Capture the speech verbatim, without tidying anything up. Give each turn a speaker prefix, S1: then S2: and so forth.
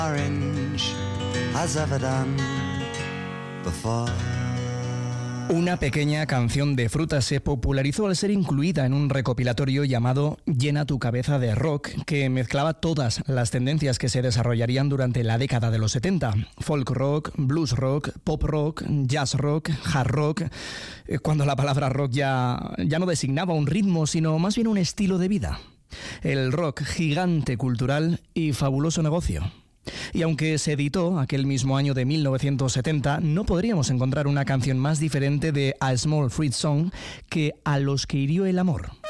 S1: orange has ever done before.
S2: Una pequeña canción de Fruta se popularizó al ser incluida en un recopilatorio llamado Llena tu cabeza de rock, que mezclaba todas las tendencias que se desarrollarían durante la década de los setenta. Folk rock, blues rock, pop rock, jazz rock, hard rock, cuando la palabra rock ya, ya no designaba un ritmo, sino más bien un estilo de vida. El rock, gigante cultural y fabuloso negocio. Y aunque se editó aquel mismo año de mil novecientos setenta, no podríamos encontrar una canción más diferente de A Small Fruit Song que A los que hirió el amor.